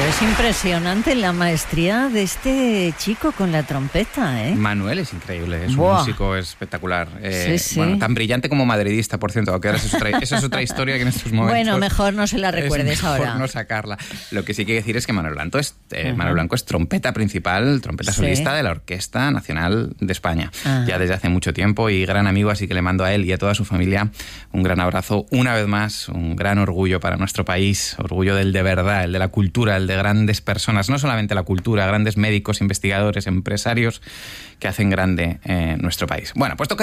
es impresionante la maestría de este chico con la trompeta, ¿eh? Manuel es increíble, es un músico espectacular. Sí. Bueno, tan brillante como madridista, por cierto, aunque ahora esa es otra historia que en estos momentos... Bueno, mejor no se la recuerdes es mejor ahora. no sacarla. Lo que sí que decir es que Manuel Blanco es trompeta principal, trompeta solista de la Orquesta Nacional de España. Ya desde hace mucho tiempo y gran amigo, así que le mando a él y a toda su familia un gran abrazo. Una vez más, un gran orgullo para nuestro país, orgullo del de verdad, el de la cultura, el de grandes personas, no solamente la cultura, grandes médicos, investigadores, empresarios que hacen grande nuestro país. Bueno, pues toca